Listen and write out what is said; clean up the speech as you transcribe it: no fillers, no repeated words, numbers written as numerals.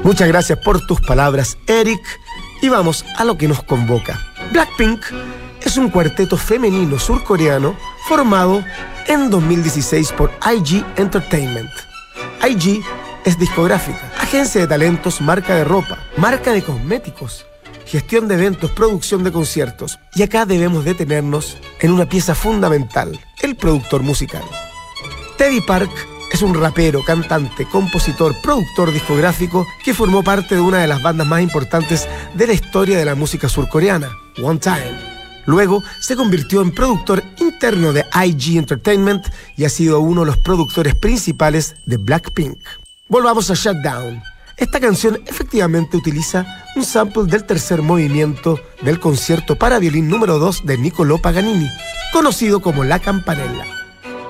Muchas gracias por tus palabras, Eric. Y vamos a lo que nos convoca. Blackpink es un cuarteto femenino surcoreano formado en 2016 por IG Entertainment. IG es discográfica, agencia de talentos, marca de ropa, marca de cosméticos, gestión de eventos, producción de conciertos. Y acá debemos detenernos en una pieza fundamental, el productor musical. Teddy Park es un rapero, cantante, compositor, productor discográfico que formó parte de una de las bandas más importantes de la historia de la música surcoreana, One Time. Luego se convirtió en productor interno de IG Entertainment y ha sido uno de los productores principales de Blackpink. Volvamos a Shutdown. Esta canción efectivamente utiliza un sample del tercer movimiento del concierto para violín número 2 de Niccolò Paganini, conocido como La Campanella.